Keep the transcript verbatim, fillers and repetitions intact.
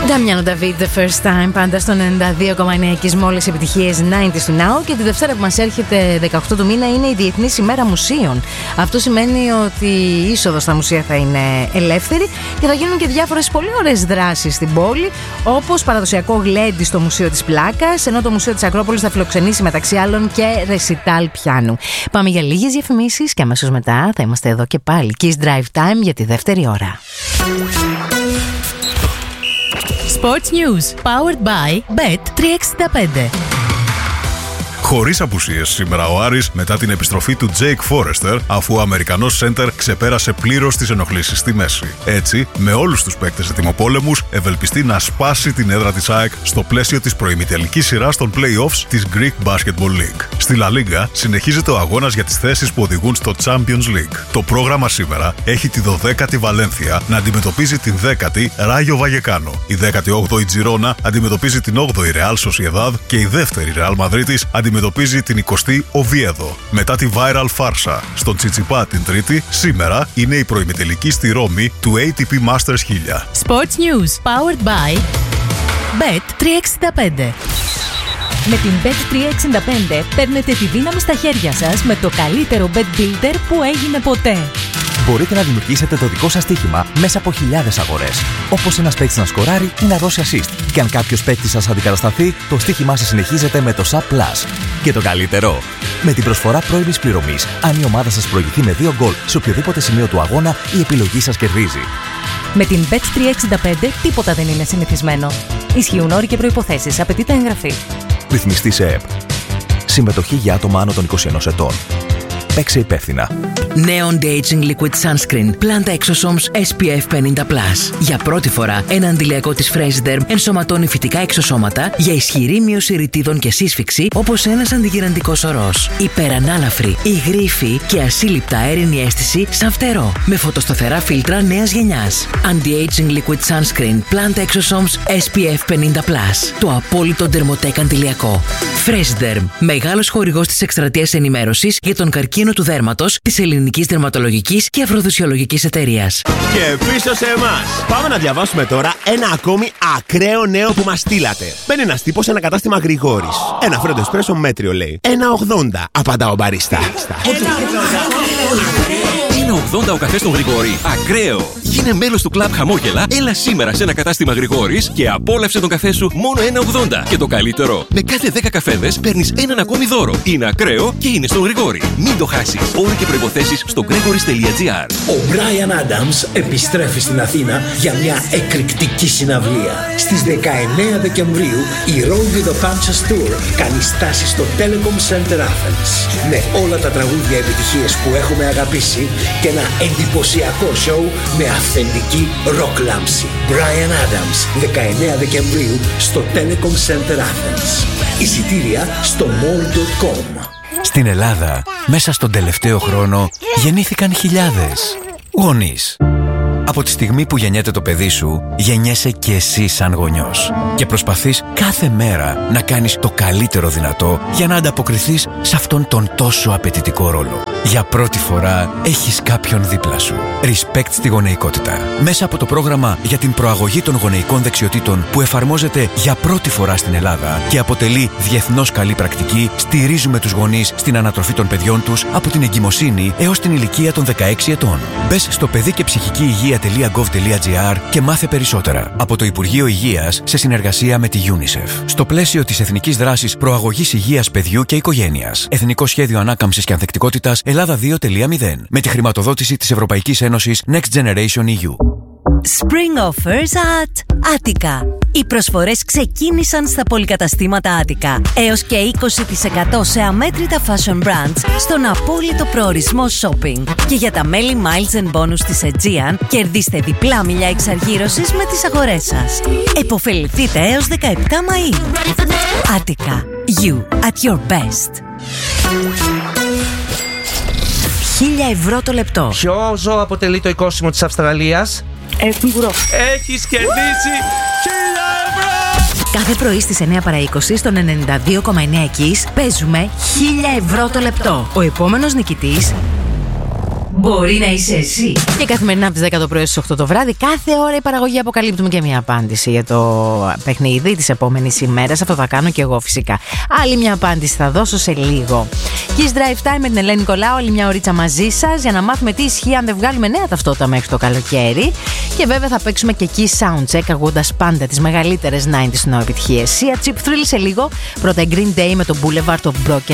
Νταμιάνο Νταβίτ, The First Time, πάντα στο ενενήντα δύο κόμμα εννέα και μόλις επιτυχίες ενενήντα του Now. Και τη Δευτέρα που μας έρχεται δεκαοκτώ του μήνα είναι η Διεθνής ημέρα μουσείων. Αυτό σημαίνει ότι η είσοδος στα μουσεία θα είναι ελεύθερη και θα γίνουν και διάφορες πολύ ωραίες δράσεις στην πόλη, όπως παραδοσιακό γλέντι στο Μουσείο της Πλάκας, ενώ το Μουσείο της Ακρόπολης θα φιλοξενήσει μεταξύ άλλων και ρεσιτάλ πιάνου. Πάμε για λίγες διαφημίσεις και αμέσως μετά θα είμαστε εδώ και πάλι. Kiss Drive Time για τη δεύτερη ώρα. Sports News, powered by μπετ τριακόσια εξήντα πέντε. Χωρίς απουσίες σήμερα ο Άρης μετά την επιστροφή του Τζέικ Φόρεστερ, αφού ο Αμερικανός σέντερ ξεπέρασε πλήρως τις ενοχλήσεις στη μέση. Έτσι, με όλους τους παίκτες ετοιμοπόλεμους, ευελπιστεί να σπάσει την έδρα της ΑΕΚ στο πλαίσιο της προημιτελικής σειράς των play-offs της Greek Basketball League. Στη La Liga συνεχίζεται ο αγώνας για τις θέσεις που οδηγούν στο Champions League. Το πρόγραμμα σήμερα έχει τη δωδέκατη Βαλένθια να αντιμετωπίζει την δέκατη Ράγιο Βαγεκάνο. Η δέκατη όγδοη Τζιρόνα αντιμετωπίζει την όγδοη Real Sociedad και η δεύτερη Real Madrid αντιμετωπίζει την εικοστή Οβιέδο. Μετά τη viral φάρσα στον Τσιτσιπά την Τρίτη, σήμερα είναι η προημιτελική στη Ρώμη του έι τι πι Masters χίλια. Sports News, powered by μπετ τριακόσια εξήντα πέντε. Με την μπετ τριακόσια εξήντα πέντε παίρνετε τη δύναμη στα χέρια σας με το καλύτερο bet builder που έγινε ποτέ. Μπορείτε να δημιουργήσετε το δικό σας στοίχημα μέσα από χιλιάδες αγορές. Όπως ένας παίκτης να σκοράρει ή να δώσει assist. Και αν κάποιος παίκτης σας αντικατασταθεί, το στοίχημά σας συνεχίζεται με το Sub Plus. Και το καλύτερο, με την προσφορά πρώιμης πληρωμής, αν η ομάδα σας προηγηθεί με δύο γκολ σε οποιοδήποτε σημείο του αγώνα, η επιλογή σας κερδίζει. Με την μπετ τριακόσια εξήντα πέντε τίποτα δεν είναι συνηθισμένο. Ισχύουν όροι και προϋποθέσεις. Απαιτείται εγγραφή. Ρυθμιστή σε ΕΠ. Συμμετοχή για άτομα άνω των είκοσι ενός ετών. Παίξε υπεύθυνα. Νέο Anti-Aging Liquid Sunscreen Plant Exosomes ες πι εφ πενήντα πλας. Για πρώτη φορά, ένα αντιλιακό της Freshderm ενσωματώνει φυτικά εξωσώματα για ισχυρή μείωση ρητίδων και σύσφυξη, όπως ένας αντιγυραντικός ορός. Υπερανάλαφρη, υγρή υφή και ασύλληπτα αέρινη αίσθηση σαν φτερό. Με φωτοσταθερά φίλτρα νέας γενιάς. Anti-Aging Liquid Sunscreen Plant Exosomes ες πι εφ πενήντα πλας. Το απόλυτο ντερμοτέκ αντιλιακό. Freshderm, μεγάλος χορηγός της εκστρατείας ενημέρωσης για τον καρκίνο του δέρματος της Ελληνικής Δερματολογικής και Αφροδισιολογικής Εταιρείας. Και πίσω σε εμάς. Πάμε να διαβάσουμε τώρα ένα ακόμη ακραίο νέο που μας στείλατε. Μπαίνει ένας τύπος σε ένα κατάστημα Γρηγόρης. Ένα φρέντο εσπρέσο μέτριο λέει. ένα ογδόντα, απαντά ο μπαρίστα. ένα ογδόντα ο καφές στον Γρηγόρη. Ακραίο! Γίνε μέλος του κλαμπ Χαμόγελα, έλα σήμερα σε ένα κατάστημα Γρηγόρης και απόλαυσε τον καφέ σου μόνο ένα ογδόντα. Και το καλύτερο, με κάθε δέκα καφέδες παίρνεις έναν ακόμη δώρο. Είναι ακραίο και είναι στον Γρηγόρη. Μην το χάσεις. Όροι και προϋποθέσεις στο gregoris τελεία gr. Ο Brian Adams επιστρέφει στην Αθήνα για μια εκρηκτική συναυλία. Στις δεκαεννέα Δεκεμβρίου η Roll with the Punches Tour κάνει στάση στο Telecom Center Athens. Με όλα τα τραγούδια επιτυχίες που έχουμε αγαπήσει και ένα εντυπωσιακό σοου με αυθεντική ροκ λάμψη. Brian Adams, δεκαεννέα Δεκεμβρίου στο Telecom Center Athens. Εισιτήρια στο μολ τελεία κομ. Στην Ελλάδα, μέσα στον τελευταίο χρόνο, γεννήθηκαν χιλιάδες γονείς. Από τη στιγμή που γεννιέται το παιδί σου, γεννιέσαι και εσύ σαν γονιός. Και προσπαθείς κάθε μέρα να κάνεις το καλύτερο δυνατό για να ανταποκριθείς σε αυτόν τον τόσο απαιτητικό ρόλο. Για πρώτη φορά έχεις κάποιον δίπλα σου. Respect στη γονεϊκότητα. Μέσα από το πρόγραμμα για την προαγωγή των γονεϊκών δεξιοτήτων που εφαρμόζεται για πρώτη φορά στην Ελλάδα και αποτελεί διεθνώς καλή πρακτική, στηρίζουμε τους γονείς στην ανατροφή των παιδιών τους από την εγκυμοσύνη έως την ηλικία των δεκαέξι ετών. Μπες στο παιδί και ψυχική υγεία τελεία γκοβ τελεία τζι άρ και μάθε περισσότερα από το Υπουργείο Υγείας σε συνεργασία με τη UNICEF. Στο πλαίσιο της Εθνικής Δράσης Προαγωγής Υγείας Παιδιού και Οικογένειας. Εθνικό Σχέδιο Ανάκαμψης και Ανθεκτικότητας Ελλάδα δύο τελεία μηδέν. Με τη χρηματοδότηση της Ευρωπαϊκής Ένωσης Next Generation ι γιου. Spring offers at Attica. Οι προσφορές ξεκίνησαν στα πολυκαταστήματα Attica. Έως και είκοσι τοις εκατό σε αμέτρητα fashion brands στον απόλυτο προορισμό shopping. Και για τα μέλη Miles and Bonus της Aegean, κερδίστε διπλά μιλιά εξαργύρωσης με τις αγορές σας. Εποφεληθείτε έως δεκαεπτά Μαΐου. Attica. You at your best. χίλια ευρώ το λεπτό. Ποιο ζώο αποτελεί το οικόσιμο της Αυστραλίας? Ε, κουρό. Έχεις κερδίσει χίλια ευρώ! Κάθε πρωί στις εννέα παρά είκοσι στον ενενήντα δύο κόμμα εννέα Kiss παίζουμε χίλια ευρώ το λεπτό. Ο επόμενος νικητής Μπορεί να είσαι εσύ. Και καθημερινά από τις δέκα το πρωί στις οκτώ το βράδυ, κάθε ώρα η παραγωγή αποκαλύπτουμε και μια απάντηση για το παιχνίδι της επόμενης ημέρας. Αυτό θα κάνω και εγώ φυσικά. Άλλη μια απάντηση θα δώσω σε λίγο. Kiss Drive Time με την Ελένη Νικολάου, άλλη μια ωρίτσα μαζί σας για να μάθουμε τι ισχύει αν δεν βγάλουμε νέα ταυτότητα μέχρι το καλοκαίρι. Και βέβαια θα παίξουμε και Kiss Soundcheck ακούγοντας πάντα τις μεγαλύτερες ενενήντα νέο επιτυχίες. Sia Cheap Thrill σε λίγο. Πρώτα Green Day με το Boulevard of Broken